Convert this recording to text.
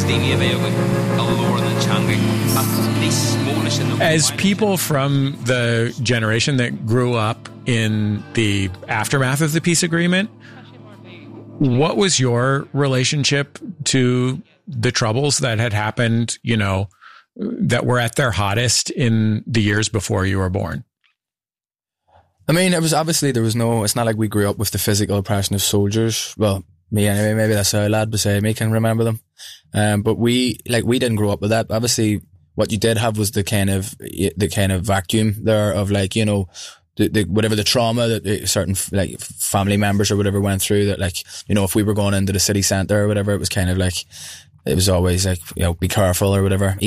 As people from the generation that grew up in the aftermath of the peace agreement, what was your relationship to the Troubles that had happened, you know, that were at their hottest in the years before you were born? I mean, it was obviously, it's not like we grew up with the physical oppression of soldiers. Well, me anyway, maybe that's how a lad beside me can remember them. But we didn't grow up with that. Obviously, what you did have was the kind of vacuum there of, like, you know, the whatever the trauma that certain like family members or whatever went through, that, like, you know, if we were going into the city centre or whatever, it was kind of like, it was always like, you know, be careful or whatever.